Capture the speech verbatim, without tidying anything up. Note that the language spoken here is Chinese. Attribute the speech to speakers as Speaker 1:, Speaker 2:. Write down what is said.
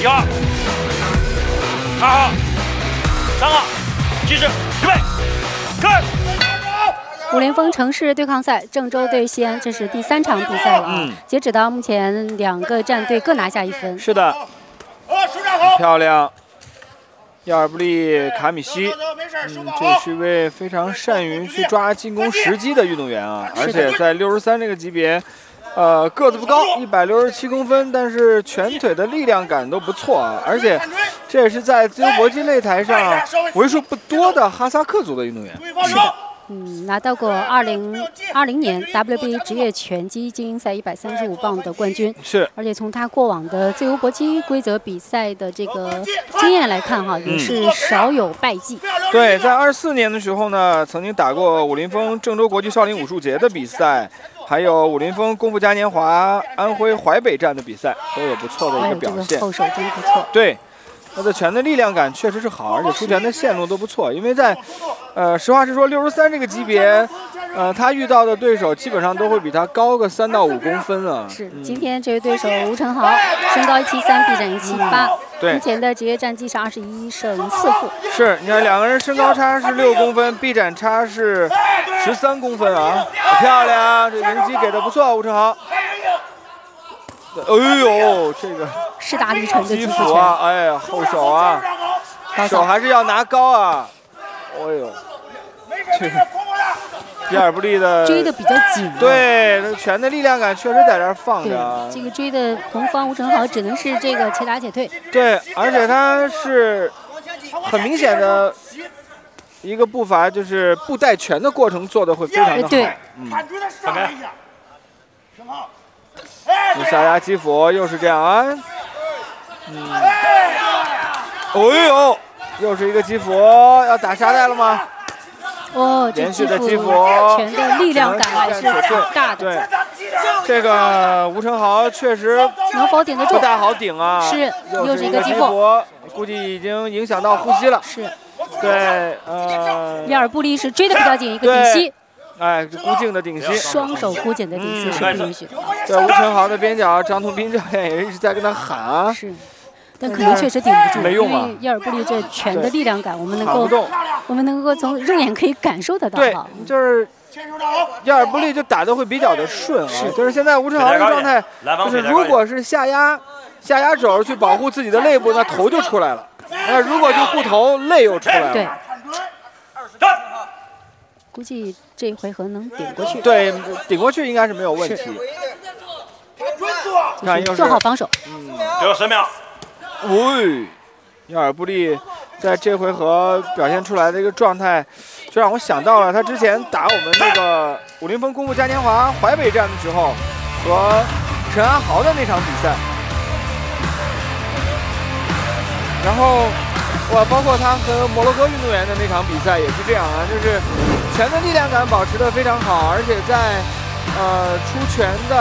Speaker 1: 一号，二号，三号，计时，预备，开。
Speaker 2: 武林风城市对抗赛，郑州对西安，这是第三场比赛了。嗯，截止到目前，两个战队各拿下一分。
Speaker 3: 是的，漂亮。亚尔布利卡米西，嗯，这是一位非常善于去抓进攻时机的运动员啊，而且在六十三这个级别。 呃，个子不高，一百六十七公分，但是全腿的力量感都不错啊！而且，这也是在自由搏击擂台上为数不多的哈萨克族的运动员。
Speaker 2: 是的，嗯，拿到过二零二零年 W B 职业拳击精英赛一百三十五磅的冠军。
Speaker 3: 是，
Speaker 2: 而且从他过往的自由搏击规则比赛的这个经验来看，哈，也是少有败绩。嗯、
Speaker 3: 对，在二四年的时候呢，曾经打过武林风郑州国际少林武术节的比赛。 还有武林风功夫嘉年华安徽淮北站的比赛都有不错的一个表现，
Speaker 2: 后手真不错。
Speaker 3: 对，他的拳的力量感确实是好，而且出拳的线路都不错。因为在，呃，实话实说，六十三这个级别，呃，他遇到的对手基本上都会比他高个三到五公分啊。
Speaker 2: 是，嗯、今天这位对手吴成豪，身高一七三，臂展一七八。
Speaker 3: 对，
Speaker 2: 目前的职业战绩是二十一胜四负。
Speaker 3: 是，你看两个人身高差是六公分，臂展差是十三公分啊，漂亮！这迎击给的不错，吴成豪。哎呦，这个
Speaker 2: 势大力沉的
Speaker 3: 击斧啊！哎呀，后手啊，手还是要拿高啊！哎呦，这个亚尔布利的
Speaker 2: 追的比较紧、啊，
Speaker 3: 对，拳的力量感确实在这儿放着。
Speaker 2: 这个追的红方吴成豪只能是这个且打且退。
Speaker 3: 对，而且他是很明显的一个步伐，就是步带拳的过程做的会非常的好。
Speaker 2: 对，
Speaker 3: 嗯，看看，你下压击斧又是这样啊，嗯，哎呦，又是一个击斧，要打沙袋了吗？
Speaker 2: 哦，
Speaker 3: 连续的击斧，
Speaker 2: 拳的力量感还是挺大的。
Speaker 3: 对，这个吴成豪确实
Speaker 2: 能否顶得住？
Speaker 3: 不大好顶啊。
Speaker 2: 是，又是一个击
Speaker 3: 斧，估计已经影响到呼吸了。
Speaker 2: 是，
Speaker 3: 对，呃，
Speaker 2: 亚尔布利是追的比较紧，一个顶膝。
Speaker 3: 哎，孤颈的顶膝，
Speaker 2: 双手孤颈的顶膝是不允许的。
Speaker 3: 在吴成豪的边角，张同斌教练也一直在跟他喊啊。
Speaker 2: 是。 但可能确实顶不住，
Speaker 3: 没用啊！
Speaker 2: 因为亚尔布利这拳的力量感，我们能够，我们能够从肉眼可以感受得到。
Speaker 3: 对，就是亚尔布利就打得会比较的顺啊。就是现在吴成豪的状态，就是如果是下压下压肘去保护自己的肋部，那头就出来了；那如果就护头，肋又出来了。
Speaker 2: 对。估计这一回合能顶过去。
Speaker 3: 对，顶过去应该是没有问题。
Speaker 2: 看，又是做好防守。
Speaker 1: 嗯，给我十秒。
Speaker 3: 喂，亚尔布利在这回合表现出来的一个状态，就让我想到了他之前打我们那个武林风功夫嘉年华淮北站的时候，和陈安豪的那场比赛。然后，我包括他和摩洛哥运动员的那场比赛也是这样啊，就是拳的力量感保持得非常好，而且在呃出拳的。